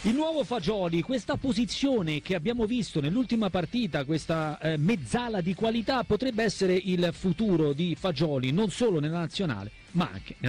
Il nuovo Fagioli, questa posizione che abbiamo visto nell'ultima partita, questa mezzala di qualità, potrebbe essere il futuro di Fagioli, non solo nella nazionale, ma anche nella